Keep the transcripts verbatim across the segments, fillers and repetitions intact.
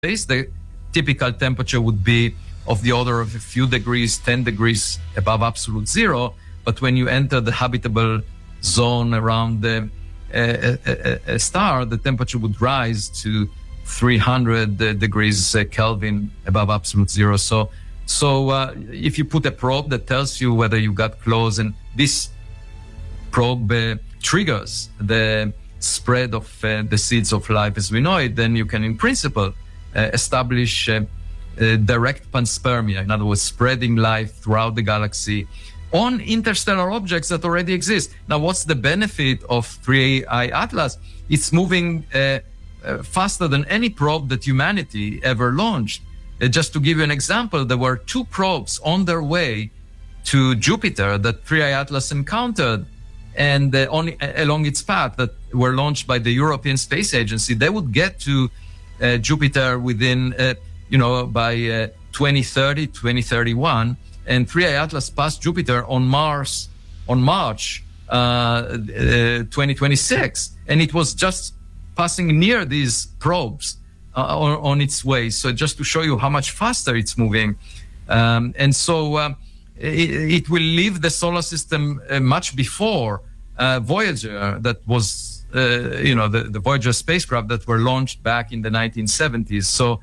space, the typical temperature would be of the order of a few degrees, ten degrees above absolute zero. But when you enter the habitable zone around the, uh, a, a star, the temperature would rise to three hundred degrees uh, Kelvin above absolute zero. So, so uh, if you put a probe that tells you whether you got close, and this probe uh, triggers the spread of uh, the seeds of life as we know it, then you can, in principle, uh, establish uh, uh, direct panspermia, in other words, spreading life throughout the galaxy on interstellar objects that already exist. Now, what's the benefit of three I Atlas? It's moving uh, uh, faster than any probe that humanity ever launched. Uh, just to give you an example, there were two probes on their way to Jupiter that three I Atlas encountered, and uh, on, uh, along its path that were launched by the European Space Agency. They would get to uh, Jupiter within, uh, you know, by uh, twenty thirty, twenty thirty-one, and three I Atlas passed Jupiter on Mars, on March uh, uh, twenty twenty-six, and it was just passing near these probes uh, on, on its way. So just to show you how much faster it's moving. Um, and so uh, it, it will leave the solar system uh, much before uh, Voyager, that was, uh, you know, the, the Voyager spacecraft that were launched back in the nineteen seventies. So,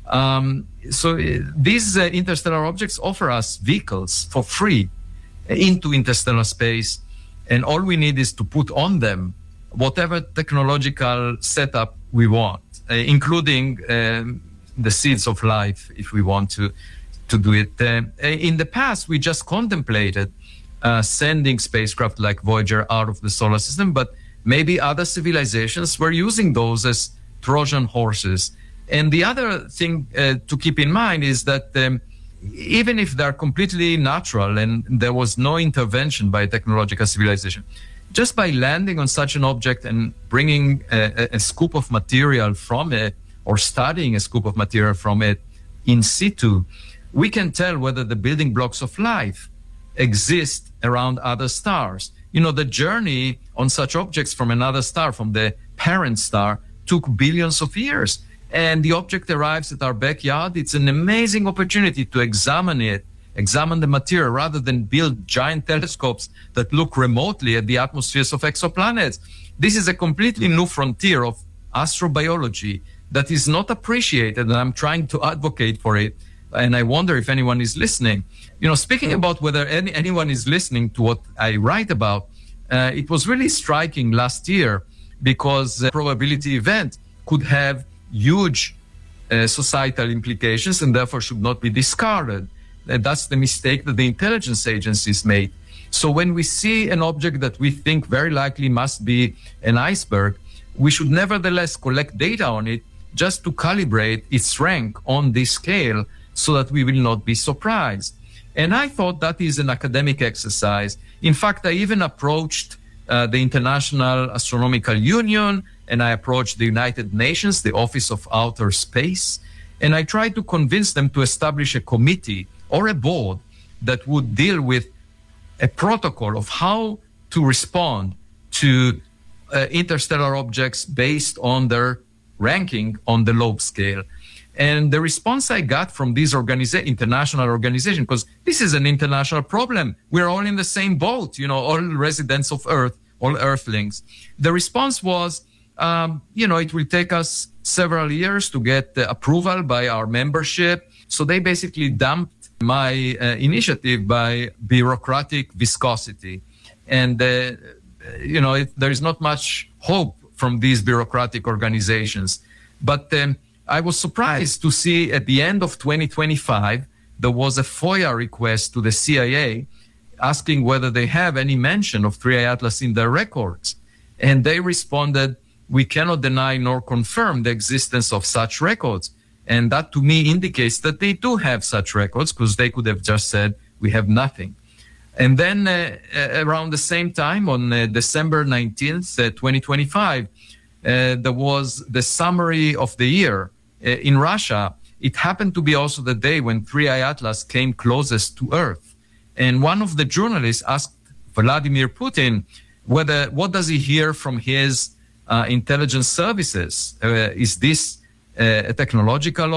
um, so uh, these uh, interstellar objects offer us vehicles for free into interstellar space, and all we need is to put on them whatever technological setup we want, uh, including um, the seeds of life, if we want to to do it. Uh, in the past, we just contemplated uh, sending spacecraft like Voyager out of the solar system, but maybe other civilizations were using those as Trojan horses. And the other thing uh, to keep in mind is that um, even if they're completely natural and there was no intervention by technological civilization, just by landing on such an object and bringing a, a scoop of material from it, or studying a scoop of material from it in situ, we can tell whether the building blocks of life exist around other stars. You know, the journey on such objects from another star, from the parent star, took billions of years. And the object arrives at our backyard. It's an amazing opportunity to examine it, examine the material, rather than build giant telescopes that look remotely at the atmospheres of exoplanets. This is a completely new frontier of astrobiology that is not appreciated, and I'm trying to advocate for it. And I wonder if anyone is listening. You know, speaking about whether any, anyone is listening to what I write about, uh, it was really striking last year, because a probability event could have huge uh, societal implications and therefore should not be discarded. And that's the mistake that the intelligence agencies made. So when we see an object that we think very likely must be an iceberg, we should nevertheless collect data on it just to calibrate its rank on this scale, so that we will not be surprised. And I thought that is an academic exercise. In fact, I even approached uh, the International Astronomical Union, and I approached the United Nations, the Office of Outer Space, and I tried to convince them to establish a committee or a board that would deal with a protocol of how to respond to uh, interstellar objects based on their ranking on the Loeb scale. And the response I got from these organiza- international organizations, because this is an international problem, we're all in the same boat, you know, all residents of Earth, all Earthlings. The response was, um, you know, it will take us several years to get the approval by our membership. So they basically dumped my uh, initiative by bureaucratic viscosity. And, uh, you know, it, there is not much hope from these bureaucratic organizations. But um, I was surprised to see at the end of twenty twenty-five, there was a FOIA request to the C I A asking whether they have any mention of three I Atlas in their records. And they responded, we cannot deny nor confirm the existence of such records. And that to me indicates that they do have such records, because they could have just said, we have nothing. And then uh, around the same time, on uh, December nineteenth, uh, twenty twenty-five, uh, there was the summary of the year. Uh, in Russia, it happened to be also the day when three I Atlas came closest to Earth. And one of the journalists asked Vladimir Putin whether, what does he hear from his uh, intelligence services? Uh, is this uh, a technological